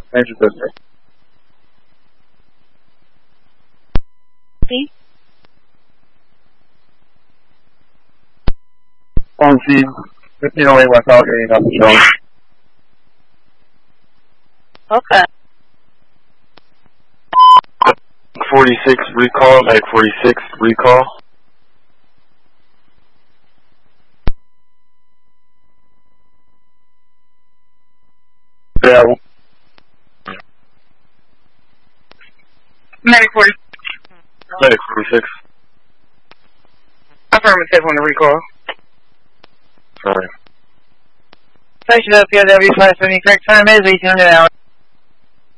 Major business. See? On scene. 1508 West Allegheny, nothing showing. Okay. 46 recall, Medic 46 recall. Yeah. Medic 40. Medic 46. Affirmative on the recall. Sorry. Station up, POW 570, correct time is 1800 hours.